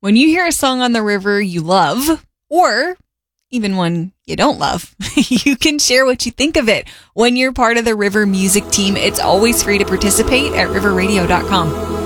When you hear a song on the river you love, or even one you don't love, you can share what you think of it. When you're part of the River Music team, it's always free to participate at riverradio.com.